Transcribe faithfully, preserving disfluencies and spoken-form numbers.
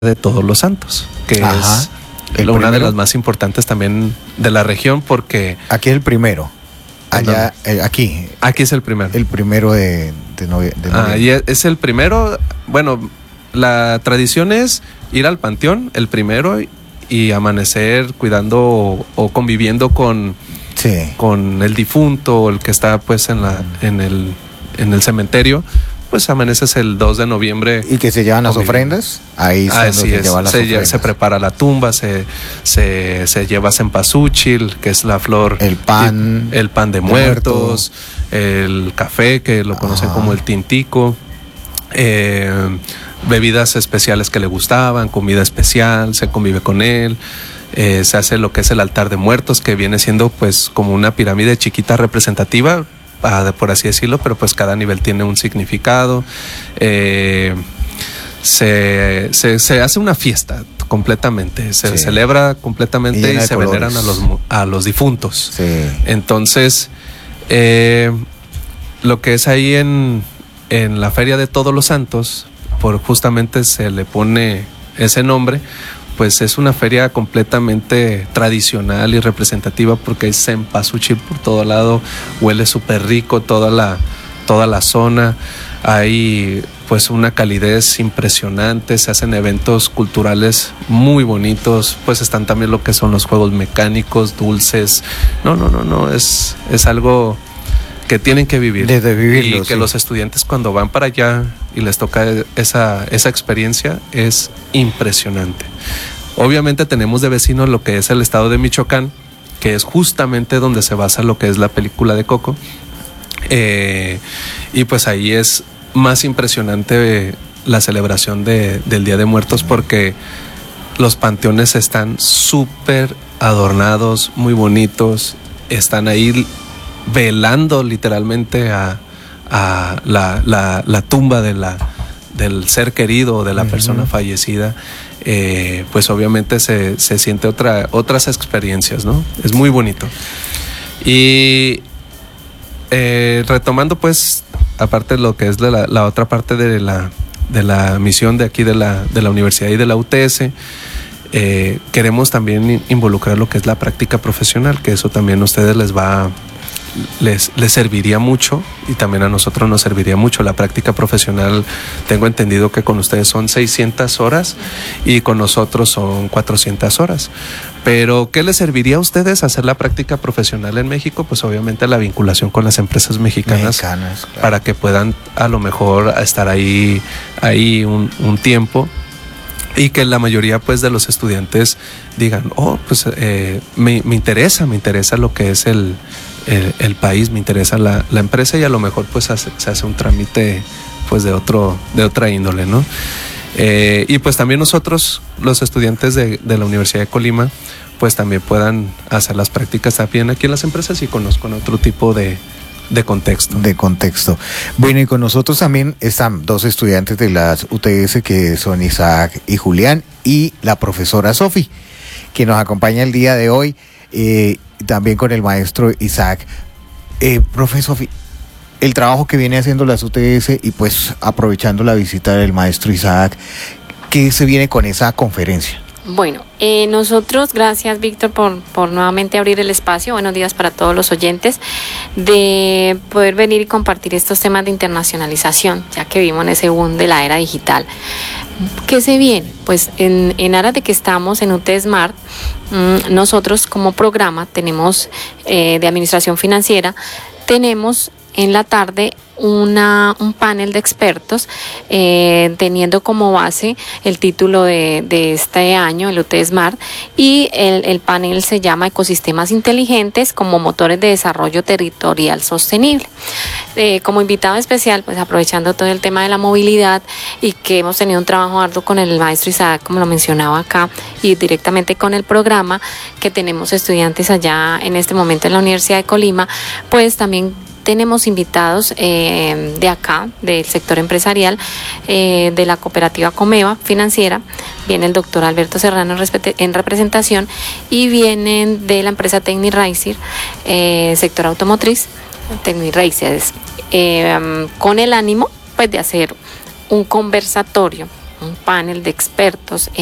de Todos los Santos, que Ajá. es una primero? de las más importantes también de la región, porque aquí es el primero. Allá, eh, aquí. Aquí es el primero. El primero de, de, novie de noviembre. Ah, y es el primero. Bueno, la tradición es ir al panteón el primero y amanecer cuidando o, o conviviendo con, sí. con el difunto, el que está pues en la en el en el cementerio. Pues amaneces el dos de noviembre. ¿Y que se llevan las ofrendas? Ahí ah, sí se es. llevan las se, ofrendas. Se prepara la tumba, se, se, se lleva cempasúchil, que es la flor. El pan. El pan de, de muertos, muerto. El café, que lo conocen Ajá. como el tintico. Eh, bebidas especiales que le gustaban, comida especial, se convive con él. Eh, se hace lo que es el altar de muertos, que viene siendo pues como una pirámide chiquita representativa, por así decirlo, pero pues cada nivel tiene un significado. Eh, se, se, se hace una fiesta completamente, se sí. celebra completamente y, y se colores. veneran a los, a los difuntos. Sí. Entonces, eh, lo que es ahí en, en la Feria de Todos los Santos, por justamente se le pone ese nombre, pues es una feria completamente tradicional y representativa, porque hay cempasúchil por todo lado, huele súper rico toda la, toda la zona, hay pues una calidez impresionante, se hacen eventos culturales muy bonitos, pues están también lo que son los juegos mecánicos, dulces, no, no, no, no, es, es algo que tienen que vivir. Desde vivirlo, y que sí. los estudiantes cuando van para allá y les toca esa, esa experiencia es impresionante. Obviamente tenemos de vecino lo que es el estado de Michoacán, que es justamente donde se basa lo que es la película de Coco, eh, y pues ahí es más impresionante la celebración de, del Día de Muertos, porque los panteones están súper adornados, muy bonitos, están ahí velando literalmente a, a la, la, la tumba de la, del ser querido, de la uh-huh. persona fallecida. Eh, pues obviamente se, se siente otra, otras experiencias, ¿no? Es muy bonito. Y eh, retomando pues, aparte de lo que es de la, la otra parte de la, de la misión de aquí de la, de la universidad y de la U T S, eh, queremos también involucrar lo que es la práctica profesional, que eso también a ustedes les va a Les, les serviría mucho, y también a nosotros nos serviría mucho. La práctica profesional, tengo entendido que con ustedes son seiscientas horas y con nosotros son cuatrocientas horas. Pero ¿qué les serviría a ustedes hacer la práctica profesional en México? Pues obviamente la vinculación con las empresas mexicanas, mexicanas claro. para que puedan a lo mejor estar ahí, ahí un, un tiempo. Y que la mayoría pues de los estudiantes digan, oh, pues eh, me, me interesa, me interesa lo que es el, el, el país, me interesa la, la empresa, y a lo mejor pues hace, se hace un trámite pues de otro, de otra índole, ¿no? Eh, y pues también nosotros, los estudiantes de, de la Universidad de Colima, pues también puedan hacer las prácticas también aquí en las empresas y conozcan otro tipo de De contexto. De contexto. Bueno, y con nosotros también están dos estudiantes de las U T S, que son Isaac y Julián, y la profesora Sofi, que nos acompaña el día de hoy, eh, también con el maestro Isaac. Eh, profe Sofi, el trabajo que viene haciendo las U T S, y pues aprovechando la visita del maestro Isaac, ¿qué se viene con esa conferencia? Bueno, eh, nosotros, gracias Víctor por, por nuevamente abrir el espacio, buenos días para todos los oyentes, de poder venir y compartir estos temas de internacionalización, ya que vivimos en ese boom de la era digital. ¿Qué se viene? Pues en, en aras de que estamos en U T Smart, mmm, nosotros como programa tenemos eh, de administración financiera, tenemos en la tarde una, un panel de expertos, eh, teniendo como base el título de, de este año, el U T Smart, y el, el panel se llama Ecosistemas Inteligentes como Motores de Desarrollo Territorial Sostenible. Eh, como invitado especial, pues aprovechando todo el tema de la movilidad, y que hemos tenido un trabajo arduo con el maestro Isaac, como lo mencionaba acá, y directamente con el programa, que tenemos estudiantes allá en este momento en la Universidad de Colima, pues también tenemos invitados eh, de acá, del sector empresarial, eh, de la cooperativa Comeva financiera. Viene el doctor Alberto Serrano en representación, y vienen de la empresa Tecniraiser, eh, sector automotriz, Tecniraiser, eh, con el ánimo pues de hacer un conversatorio un panel de expertos